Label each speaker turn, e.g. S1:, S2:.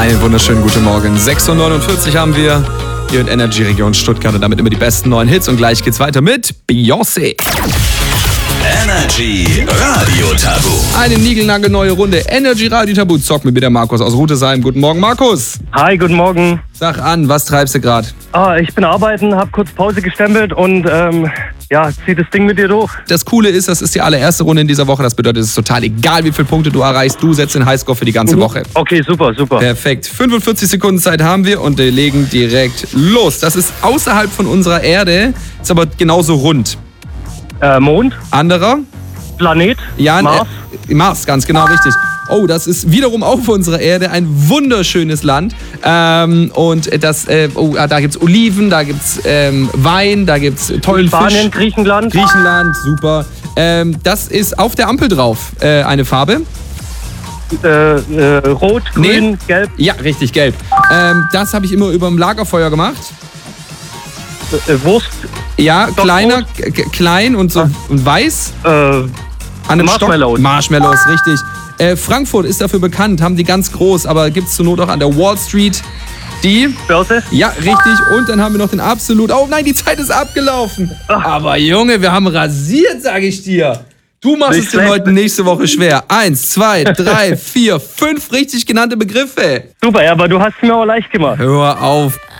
S1: Einen wunderschönen guten Morgen. 6:49 haben wir hier in Energy Region Stuttgart und damit immer die besten neuen Hits. Und gleich geht's weiter mit Beyoncé.
S2: Energy Radio Tabu.
S1: Eine niegelnagelneue Runde Energy Radio Tabu. Zock mit mir der Markus aus Rutesheim. Guten Morgen, Markus.
S3: Hi, guten Morgen.
S1: Sag an, was treibst du gerade?
S3: Ich bin arbeiten, hab kurz Pause gestempelt und zieh das Ding mit dir durch.
S1: Das Coole ist, das ist die allererste Runde in dieser Woche. Das bedeutet, es ist total egal, wie viele Punkte du erreichst. Du setzt den Highscore für die ganze Woche.
S3: Okay, super.
S1: Perfekt. 45 Sekunden Zeit haben wir und wir legen direkt los. Das ist außerhalb von unserer Erde, ist aber genauso rund.
S3: Mond,
S1: Anderer?
S3: Planet,
S1: Ja,
S3: Mars.
S1: Mars, ganz genau richtig. Oh, das ist wiederum auch für unsere Erde ein wunderschönes Land. Und das, da gibt's Oliven, da gibt's Wein, da gibt's tollen
S3: Spanien,
S1: Fisch.
S3: Griechenland.
S1: Griechenland, super. Das ist auf der Ampel drauf, eine Farbe.
S3: Rot, Grün, Gelb.
S1: Ja, richtig, gelb. Das habe ich immer über dem Lagerfeuer gemacht.
S3: Wurst.
S1: Ja,
S3: Stock
S1: kleiner, klein und so und weiß. An einem
S3: Marshmallows.
S1: Stock. Marshmallows, richtig. Frankfurt ist dafür bekannt, haben die ganz groß, aber gibt's zur Not auch an der Wall Street. Die?
S3: Börse.
S1: Ja, richtig. Und dann haben wir noch den absolut... Oh nein, die Zeit ist abgelaufen. Aber Junge, wir haben rasiert, sage ich dir. Du machst
S3: Nicht
S1: es den
S3: schlecht.
S1: Leuten nächste Woche schwer. 1, 2, 3, 4, 5 richtig genannte Begriffe.
S3: Super, ja, aber du hast es mir auch leicht gemacht.
S1: Hör auf.